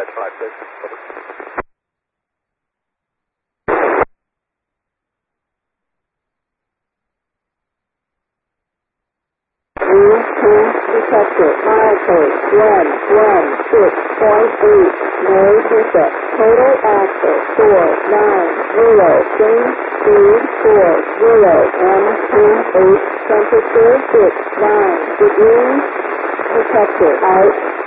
Detector, milepost 116.8, no intercept, total axle 490, change speed 40, M28, temperature 69 degrees, detector out.